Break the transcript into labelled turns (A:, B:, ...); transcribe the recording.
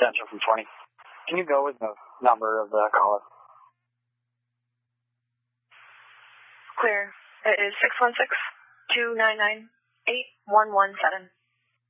A: extension from 20. Can you go with the number of the caller?
B: Clear. It is 616-299-8117.